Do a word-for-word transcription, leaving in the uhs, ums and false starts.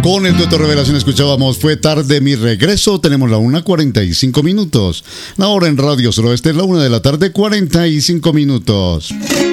Con el Dueto Revelación escuchábamos Fue tarde mi regreso. Tenemos la una cuarenta y cinco minutos. La hora en Radio Suroeste es la una de la tarde, cuarenta y cinco minutos.